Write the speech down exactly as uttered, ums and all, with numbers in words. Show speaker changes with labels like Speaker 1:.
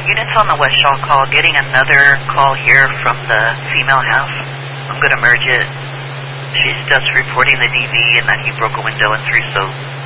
Speaker 1: units on the West Shaw call, getting another call here from the female house. I'm going to merge it. She's just reporting the D V and that he broke a window and threw so